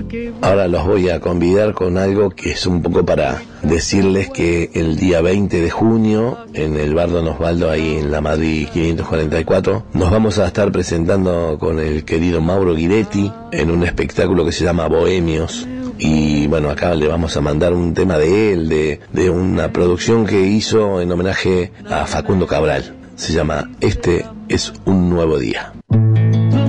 Ahora los voy a convidar con algo que es un poco para decirles que el día 20 de junio, en el bar Don Osvaldo, ahí en la Madrid 544, nos vamos a estar presentando con el querido Mauro Guiretti en un espectáculo que se llama Bohemios. Y bueno, acá le vamos a mandar un tema de él, de una producción que hizo en homenaje a Facundo Cabral. Se llama Este es un nuevo día.